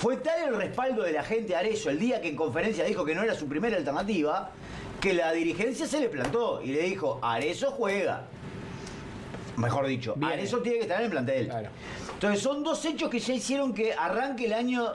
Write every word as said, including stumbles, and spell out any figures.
Fue tal el respaldo de la gente a Arezzo el día que en conferencia dijo que no era su primera alternativa, que la dirigencia se le plantó y le dijo, Arezzo juega. Mejor dicho, Bien. Arezzo tiene que estar en el plantel. Claro. Entonces son dos hechos que ya hicieron que arranque el año